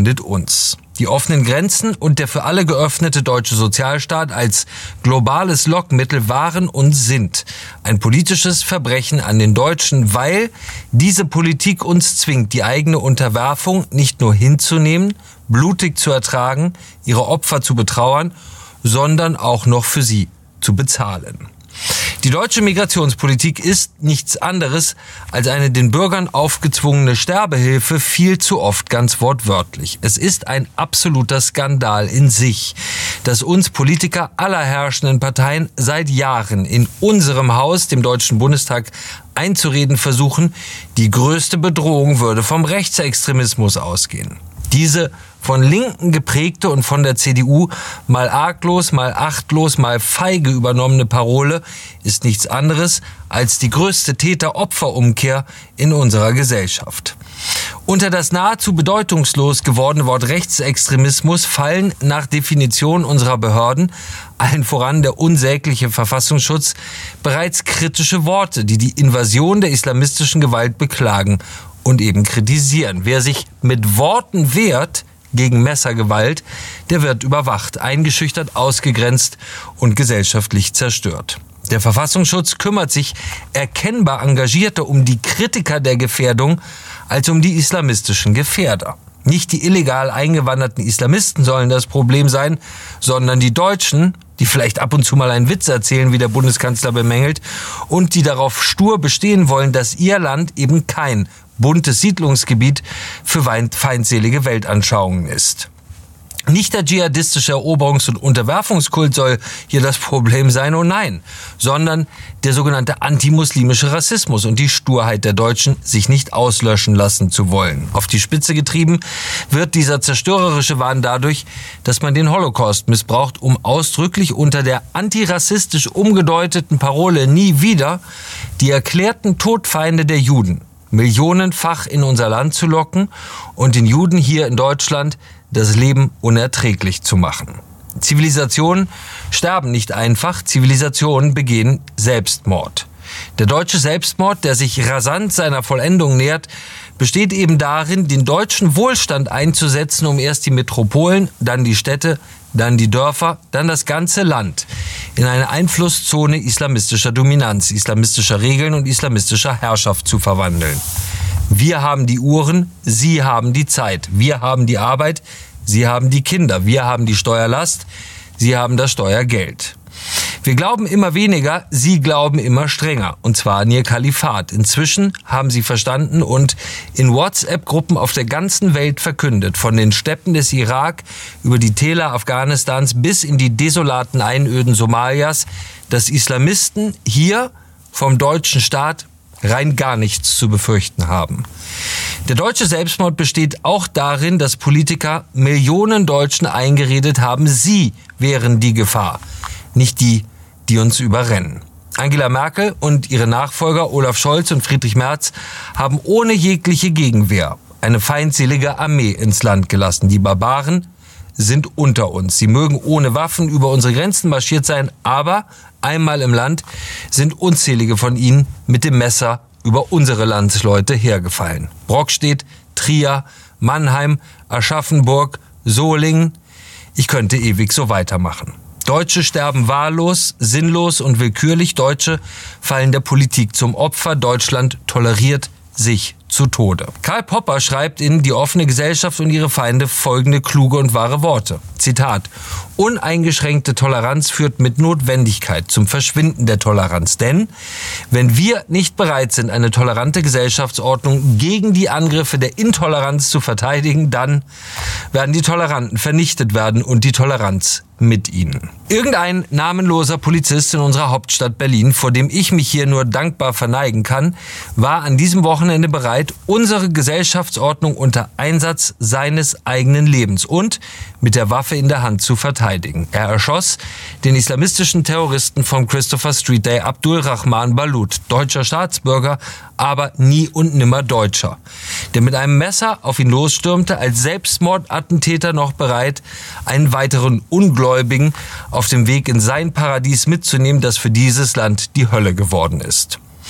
verbindet uns. Die offenen Grenzen und der für alle geöffnete deutsche Sozialstaat als globales Lockmittel waren und sind ein politisches Verbrechen an den Deutschen, weil diese Politik uns zwingt, die eigene Unterwerfung nicht nur hinzunehmen, blutig zu ertragen, ihre Opfer zu betrauern, sondern auch noch für sie zu bezahlen. Die deutsche Migrationspolitik ist nichts anderes als eine den Bürgern aufgezwungene Sterbehilfe, viel zu oft ganz wortwörtlich. Es ist ein absoluter Skandal in sich, dass uns Politiker aller herrschenden Parteien seit Jahren in unserem Haus, dem Deutschen Bundestag, einzureden versuchen, die größte Bedrohung würde vom Rechtsextremismus ausgehen. Diese von Linken geprägte und von der CDU mal arglos, mal achtlos, mal feige übernommene Parole ist nichts anderes als die größte Täter-Opfer-Umkehr in unserer Gesellschaft. Unter das nahezu bedeutungslos gewordene Wort Rechtsextremismus fallen nach Definition unserer Behörden, allen voran der unsägliche Verfassungsschutz, bereits kritische Worte, die die Invasion der islamistischen Gewalt beklagen und eben kritisieren. Wer sich mit Worten wehrt gegen Messergewalt, der wird überwacht, eingeschüchtert, ausgegrenzt und gesellschaftlich zerstört. Der Verfassungsschutz kümmert sich erkennbar engagierter um die Kritiker der Gefährdung als um die islamistischen Gefährder. Nicht die illegal eingewanderten Islamisten sollen das Problem sein, sondern die Deutschen, die vielleicht ab und zu mal einen Witz erzählen, wie der Bundeskanzler bemängelt, und die darauf stur bestehen wollen, dass ihr Land eben kein buntes Siedlungsgebiet für feindselige Weltanschauungen ist. Nicht der dschihadistische Eroberungs- und Unterwerfungskult soll hier das Problem sein, oh nein, sondern der sogenannte antimuslimische Rassismus und die Sturheit der Deutschen, sich nicht auslöschen lassen zu wollen. Auf die Spitze getrieben wird dieser zerstörerische Wahn dadurch, dass man den Holocaust missbraucht, um ausdrücklich unter der antirassistisch umgedeuteten Parole nie wieder die erklärten Todfeinde der Juden millionenfach in unser Land zu locken und den Juden hier in Deutschland das Leben unerträglich zu machen. Zivilisationen sterben nicht einfach, Zivilisationen begehen Selbstmord. Der deutsche Selbstmord, der sich rasant seiner Vollendung nähert, besteht eben darin, den deutschen Wohlstand einzusetzen, um erst die Metropolen, dann die Städte, dann die Dörfer, dann das ganze Land in eine Einflusszone islamistischer Dominanz, islamistischer Regeln und islamistischer Herrschaft zu verwandeln. Wir haben die Uhren, Sie haben die Zeit. Wir haben die Arbeit, Sie haben die Kinder. Wir haben die Steuerlast, Sie haben das Steuergeld. Wir glauben immer weniger, Sie glauben immer strenger, und zwar an Ihr Kalifat. Inzwischen haben Sie verstanden und in WhatsApp-Gruppen auf der ganzen Welt verkündet, von den Steppen des Irak über die Täler Afghanistans bis in die desolaten Einöden Somalias, dass Islamisten hier vom deutschen Staat rein gar nichts zu befürchten haben. Der deutsche Selbstmord besteht auch darin, dass Politiker Millionen Deutschen eingeredet haben, sie wären die Gefahr, nicht die, die uns überrennen. Angela Merkel und ihre Nachfolger Olaf Scholz und Friedrich Merz haben ohne jegliche Gegenwehr eine feindselige Armee ins Land gelassen. Die Barbaren sind unter uns. Sie mögen ohne Waffen über unsere Grenzen marschiert sein, aber einmal im Land sind unzählige von ihnen mit dem Messer über unsere Landsleute hergefallen. Brockstedt, Trier, Mannheim, Aschaffenburg, Solingen. Ich könnte ewig so weitermachen. Deutsche sterben wahllos, sinnlos und willkürlich. Deutsche fallen der Politik zum Opfer. Deutschland toleriert sich zu Tode. Karl Popper schreibt in Die offene Gesellschaft und ihre Feinde folgende kluge und wahre Worte. Zitat: Uneingeschränkte Toleranz führt mit Notwendigkeit zum Verschwinden der Toleranz. Denn wenn wir nicht bereit sind, eine tolerante Gesellschaftsordnung gegen die Angriffe der Intoleranz zu verteidigen, dann werden die Toleranten vernichtet werden und die Toleranz mit ihnen. Irgendein namenloser Polizist in unserer Hauptstadt Berlin, vor dem ich mich hier nur dankbar verneigen kann, war an diesem Wochenende bereit, unsere Gesellschaftsordnung unter Einsatz seines eigenen Lebens und mit der Waffe in der Hand zu verteidigen. Er erschoss den islamistischen Terroristen vom Christopher Street Day Abdul Rahman Balut, deutscher Staatsbürger, aber nie und nimmer Deutscher, der mit einem Messer auf ihn losstürmte, als Selbstmordattentäter noch bereit, einen weiteren Ungläubigen auf dem Weg in sein Paradies mitzunehmen, das für dieses Land die Hölle geworden ist.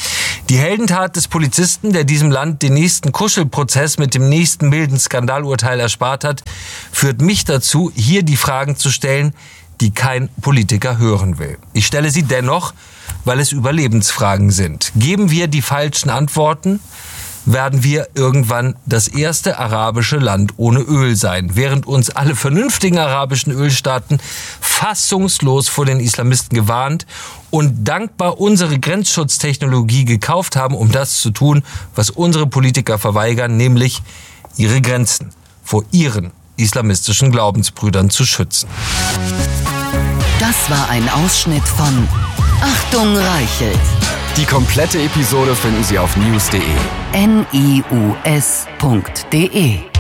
Die Heldentat des Polizisten, der diesem Land den nächsten Kuschelprozess mit dem nächsten milden Skandalurteil erspart hat, führt mich dazu, hier die Fragen zu stellen, die kein Politiker hören will. Ich stelle sie dennoch, weil es Überlebensfragen sind. Geben wir die falschen Antworten, werden wir irgendwann das erste arabische Land ohne Öl sein, während uns alle vernünftigen arabischen Ölstaaten fassungslos vor den Islamisten gewarnt und dankbar unsere Grenzschutztechnologie gekauft haben, um das zu tun, was unsere Politiker verweigern, nämlich ihre Grenzen vor ihren islamistischen Glaubensbrüdern zu schützen. Das war ein Ausschnitt von Achtung Reichelt. Die komplette Episode finden Sie auf news.de. NIUS.de